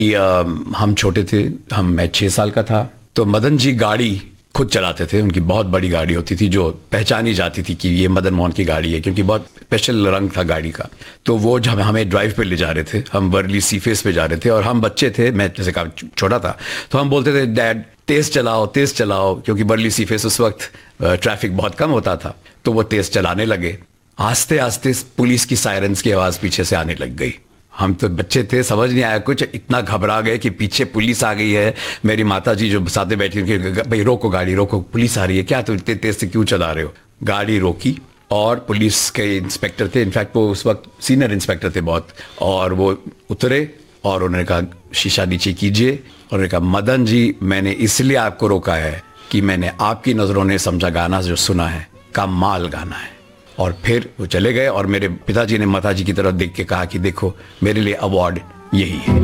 हम छोटे थे, मैं 6 साल का था, तो मदन जी गाड़ी खुद चलाते थे। उनकी बहुत बड़ी गाड़ी होती थी जो पहचानी जाती थी कि ये मदन मोहन की गाड़ी है, क्योंकि बहुत स्पेशल रंग था गाड़ी का। तो वो जब हमें ड्राइव पे ले जा रहे थे, हम वर्ली सी फेस पे जा रहे थे और हम बच्चे थे, मैं जैसे कहा छोटा था, तो हम बोलते थे डैड तेज चलाओ, क्योंकि वर्ली सी फेस उस वक्त ट्रैफिक बहुत कम होता था। तो वो तेज चलाने लगे। आस्ते आस्ते पुलिस की सायरन्स की आवाज़ पीछे से आने लग गई। हम तो बच्चे थे, समझ नहीं आया कुछ, इतना घबरा गए कि पीछे पुलिस आ गई है। मेरी माता जी जो साथ में बैठी थी, भाई रोको गाड़ी रोको, पुलिस आ रही है, क्या तुम इतने तेज से क्यों चला रहे हो। गाड़ी रोकी और पुलिस के इंस्पेक्टर थे, इनफैक्ट वो उस वक्त सीनियर इंस्पेक्टर थे बहुत, और वो उतरे और उन्होंने कहा शीशा नीचे कीजिए। और उन्होंने कहा मदन जी, मैंने इसलिए आपको रोका है कि मैंने आपकी नज़रों ने समझा गाना जो सुना है कमाल गाना है। और फिर वो चले गए और मेरे पिताजी ने माताजी की तरफ देख के कहा कि देखो मेरे लिए अवार्ड यही है।